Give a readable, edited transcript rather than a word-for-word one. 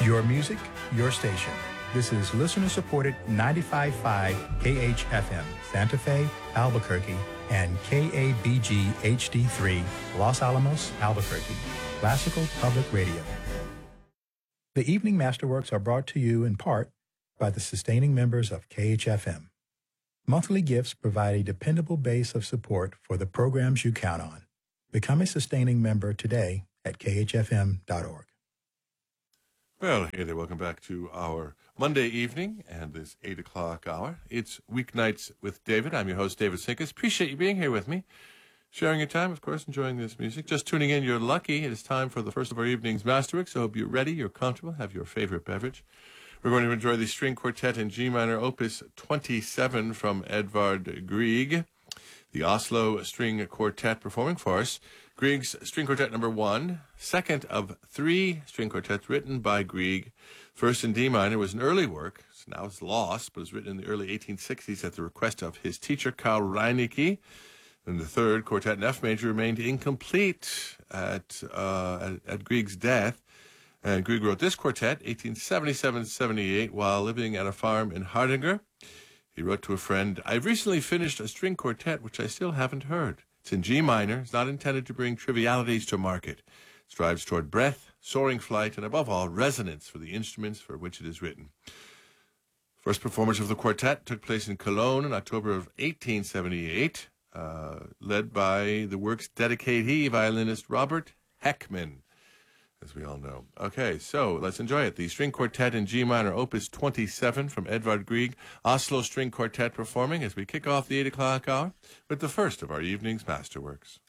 Your music, your station. This is listener-supported 95.5 KHFM, Santa Fe, Albuquerque, and KABG HD3, Los Alamos, Albuquerque, Classical Public Radio. The Evening Masterworks are brought to you in part by the sustaining members of KHFM. Monthly gifts provide a dependable base of support for the programs you count on. Become a sustaining member today at khfm.org. Well, hey there, welcome back to our Monday evening and this 8 o'clock hour. It's Weeknights with David. I'm your host, David Sinkus. Appreciate you being here with me, sharing your time, of course, enjoying this music. Just tuning in, you're lucky. It is time for the first of our evening's Masterworks, so I hope you're ready, you're comfortable, have your favorite beverage. We're going to enjoy the String Quartet in G minor, Opus 27 from Edvard Grieg, the Oslo String Quartet performing for us. Grieg's String Quartet number 1, second of 3 string quartets written by Grieg. First in D minor was an early work, so now it's lost, but it was written in the early 1860s at the request of his teacher, Karl Reinecke. And the third quartet in F major remained incomplete at Grieg's death. And Grieg wrote this quartet, 1877-78, while living at a farm in Hardanger. He wrote to a friend, "I've recently finished a string quartet which I still haven't heard. It's in G minor. It's not intended to bring trivialities to market. It strives toward breadth, soaring flight, and above all, resonance for the instruments for which it is written." First performance of the quartet took place in Cologne in October of 1878, led by the work's dedicatee, violinist Robert Heckman, as we all know. Okay, so let's enjoy it. The String Quartet in G minor, Opus 27 from Edvard Grieg, Oslo String Quartet performing as we kick off the 8 o'clock hour with the first of our evening's Masterworks.